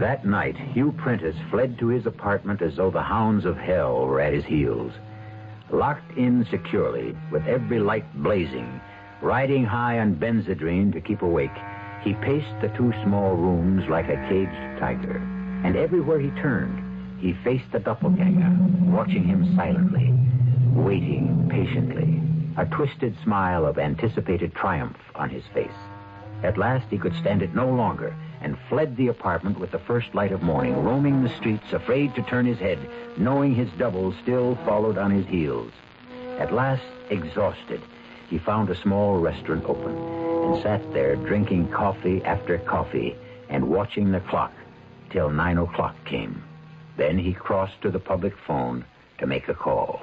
That night, Hugh Prentice fled to his apartment as though the hounds of hell were at his heels. Locked in securely, with every light blazing, riding high on Benzedrine to keep awake, he paced the two small rooms like a caged tiger. And everywhere he turned, he faced the doppelganger, watching him silently, waiting patiently, a twisted smile of anticipated triumph on his face. At last he could stand it no longer and fled the apartment with the first light of morning, roaming the streets, afraid to turn his head, knowing his double still followed on his heels. At last, exhausted, he found a small restaurant open and sat there drinking coffee after coffee and watching the clock till 9 o'clock came. Then he crossed to the public phone to make a call.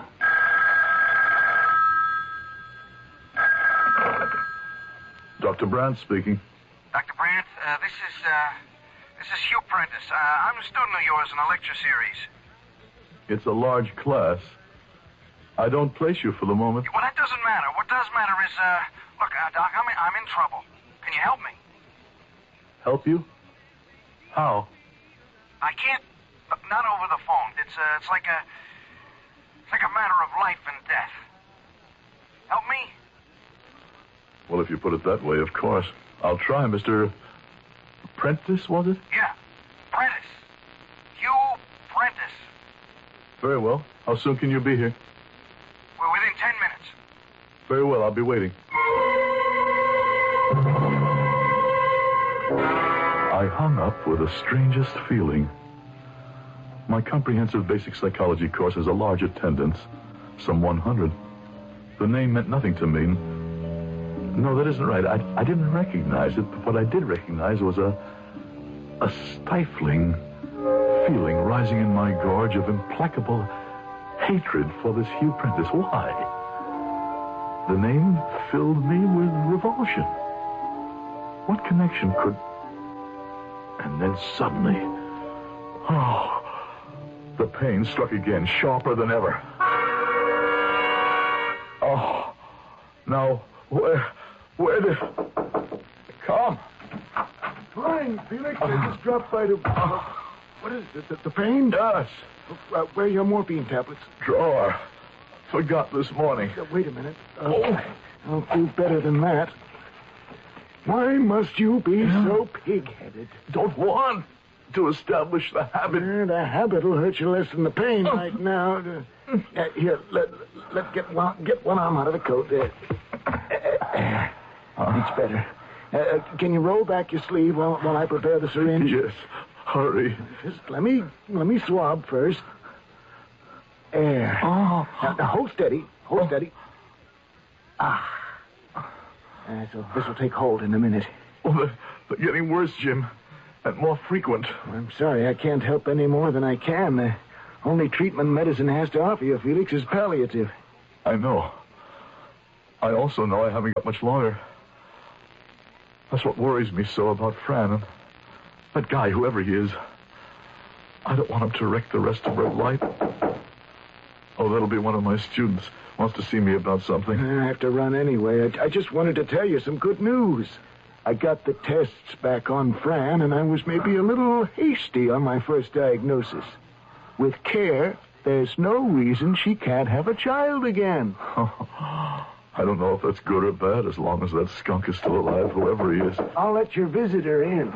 Dr. Brandt speaking. Dr. Brandt, this is Hugh Prentice. I'm a student of yours in a lecture series. It's a large class. I don't place you for the moment. Well, that doesn't matter. What does matter is, look, Doc, I'm in trouble. Can you help me? Help you? How? I can't. Look, not over the phone. It's like a matter of life and death. Help me? Well, if you put it that way, of course. I'll try, Mr. Prentice, was it? Yeah, Prentice. Hugh Prentice. Very well. How soon can you be here? We're within 10 minutes. Very well, I'll be waiting. I hung up with the strangest feeling. My comprehensive basic psychology course has a large attendance, some 100. The name meant nothing to me. No, that isn't right. I didn't recognize it, but what I did recognize was a stifling feeling rising in my gorge of implacable hatred for this Hugh Prentice. Why? The name filled me with revulsion. What connection could... And then suddenly... Oh, the pain struck again, sharper than ever. Oh, now, where did... Come. Fine, Felix. I just dropped by to... What is it? The pain? Yes. Where are your morphine tablets? Drawer. Forgot this morning. Wait a minute. I'll feel better than that. Why must you be so pig-headed? Don't want to establish the habit. The habit will hurt you less than the pain right now. Here, let get one arm out of the coat. It's better. Can you roll back your sleeve while I prepare the syringe? Yes. Hurry. Just let me swab first. Air. Oh. Now hold steady. Hold steady. So this will take hold in a minute. Oh, they're getting worse, Jim, and more frequent. I'm sorry, I can't help any more than I can. The only treatment medicine has to offer you, Felix, is palliative. I know. I also know I haven't got much longer. That's what worries me so about Fran and that guy, whoever he is. I don't want him to wreck the rest of her life. Oh, that'll be one of my students. Wants to see me about something. I have to run anyway. I just wanted to tell you some good news. I got the tests back on Fran, and I was maybe a little hasty on my first diagnosis. With care, there's no reason she can't have a child again. I don't know if that's good or bad, as long as that skunk is still alive, whoever he is. I'll let your visitor in.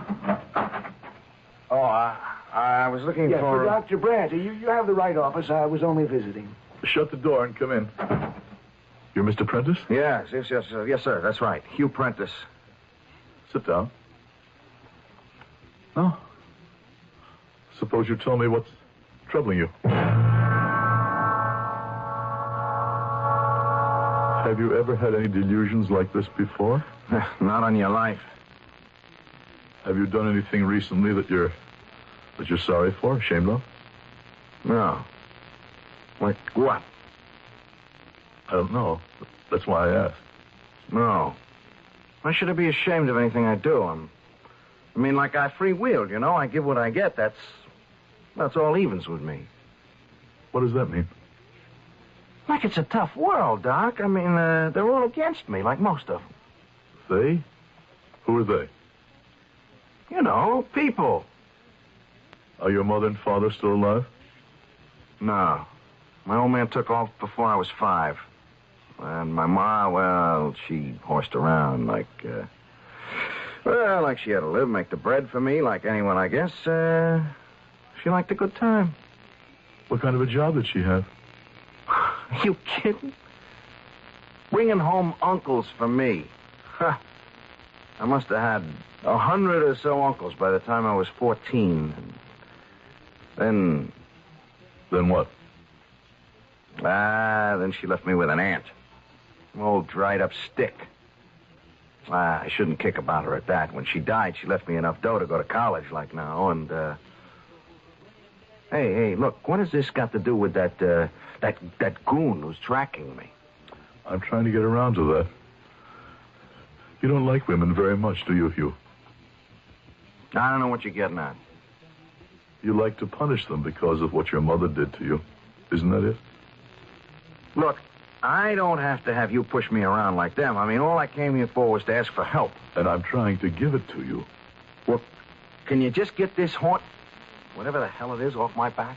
Oh, I was looking for Dr. Brandt. You have the right office. I was only visiting. Shut the door and come in. You're Mr. Prentice? Yes, sir. That's right. Hugh Prentice. Sit down. Oh. Suppose you tell me what's troubling you. Have you ever had any delusions like this before? Not on your life. Have you done anything recently that you're sorry for, ashamed of? No. Like what? I don't know. That's why I asked. No. Why should I be ashamed of anything I do? I mean, like I freewheeled, you know? I give what I get. That's all evens with me. What does that mean? Like it's a tough world, Doc. I mean, they're all against me, like most of them. They? Who are they? You know, people. Are your mother and father still alive? No. My old man took off before I was 5. And my ma, well, she horsed around like she had to live, make the bread for me like anyone, I guess. She liked a good time. What kind of a job did she have? Are you kidding? Bringing home uncles for me. Huh. I must have had 100 or so uncles by the time I was 14. And Then what? then she left me with an aunt. An old dried-up stick. I shouldn't kick about her at that. When she died, she left me enough dough to go to college like now, and, Hey, look, what has this got to do with that goon who's tracking me? I'm trying to get around to that. You don't like women very much, do you, Hugh? I don't know what you're getting at. You like to punish them because of what your mother did to you. Isn't that it? Look, I don't have to have you push me around like them. I mean, all I came here for was to ask for help. And I'm trying to give it to you. Well, can you just get this whatever the hell it is, off my back?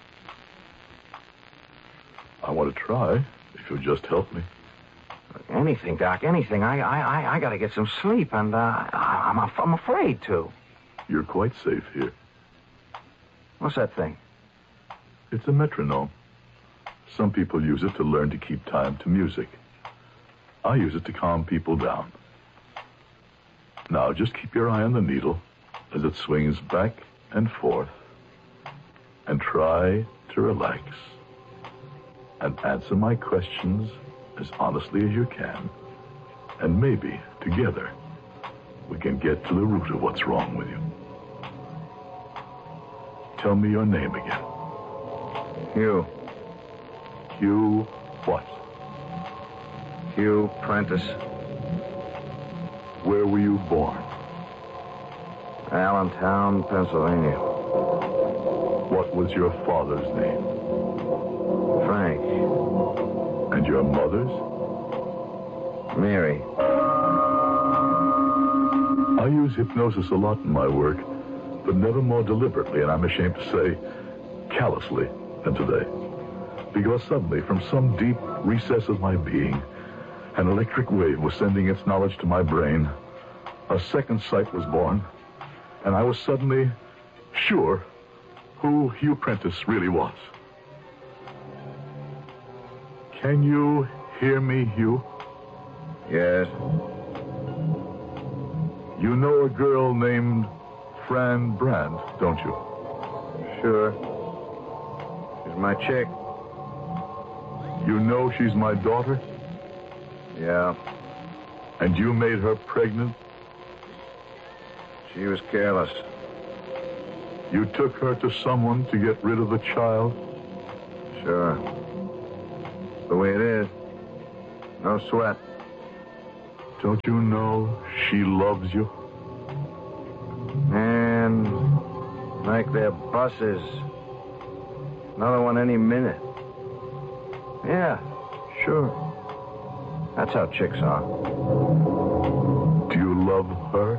I want to try, if you'll just help me. Anything, Doc, anything. I got to get some sleep, and I'm afraid to. You're quite safe here. What's that thing? It's a metronome. Some people use it to learn to keep time to music. I use it to calm people down. Now, just keep your eye on the needle as it swings back and forth. And try to relax. And answer my questions as honestly as you can. And maybe, together, we can get to the root of what's wrong with you. Tell me your name again. Hugh. Hugh what? Hugh Prentice. Where were you born? Allentown, Pennsylvania. What was your father's name? Frank. And your mother's? Mary. I use hypnosis a lot in my work, but never more deliberately, and I'm ashamed to say, callously, than today. Because suddenly, from some deep recess of my being, an electric wave was sending its knowledge to my brain. A second sight was born, and I was suddenly sure who Hugh Prentice really was. Can you hear me, Hugh? Yes. You know a girl named Fran Brandt, don't you? Sure. She's my chick. You know she's my daughter? Yeah. And you made her pregnant? She was careless. You took her to someone to get rid of the child? Sure. The way it is. No sweat. Don't you know she loves you? And like their buses. Another one any minute. Yeah, sure. That's how chicks are. Do you love her?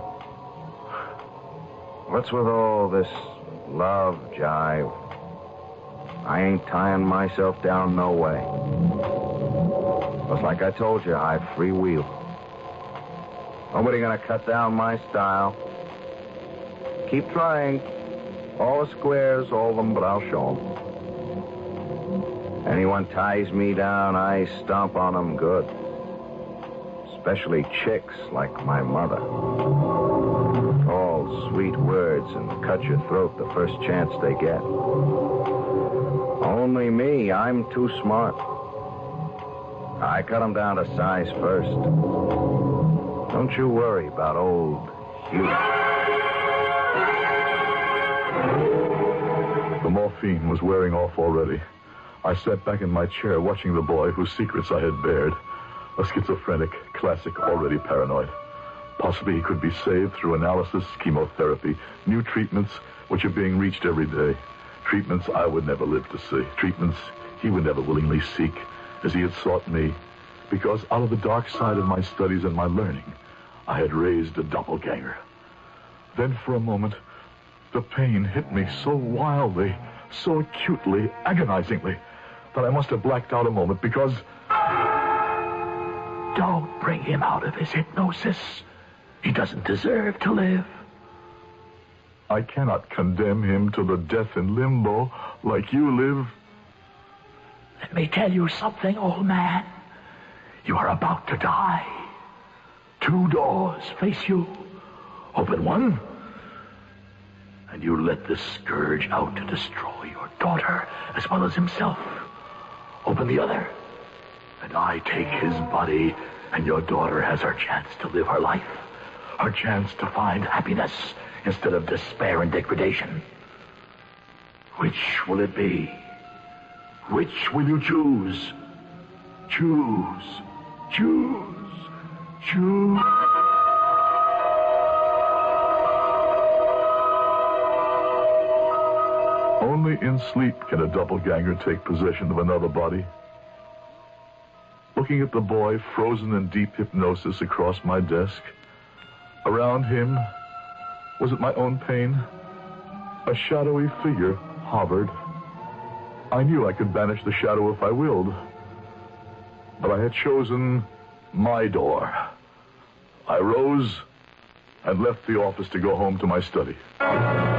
What's with all this love jive? I ain't tying myself down no way. But like I told you, I freewheel. Nobody gonna cut down my style. Keep trying. All the squares, all of them, but I'll show them. Anyone ties me down, I stomp on them good. Especially chicks like my mother. All sweet words and cut your throat the first chance they get. Only me, I'm too smart. I cut them down to size first. Don't you worry about old Hugh. The morphine was wearing off already. I sat back in my chair watching the boy whose secrets I had bared. A schizophrenic, classic, already paranoid. Possibly he could be saved through analysis, chemotherapy, new treatments which are being reached every day. Treatments I would never live to see. Treatments he would never willingly seek, as he had sought me. Because out of the dark side of my studies and my learning, I had raised a doppelganger. Then for a moment, The pain hit me so wildly, so acutely, agonizingly, that I must have blacked out a moment because... Don't bring him out of his hypnosis. He doesn't deserve to live. I cannot condemn him to the death in limbo like you live. Let me tell you something, old man. You are about to die. 2 doors face you. Open one, and you let the scourge out to destroy your daughter as well as himself. Open the other, and I take his body, and your daughter has her chance to live her life, her chance to find happiness instead of despair and degradation. Which will it be? Which will you choose? Choose. Choose. Choose. Only in sleep can a doppelganger take possession of another body. Looking at the boy frozen in deep hypnosis across my desk, around him, was it my own pain? A shadowy figure hovered. I knew I could banish the shadow if I willed. But I had chosen my door. I rose and left the office to go home to my study.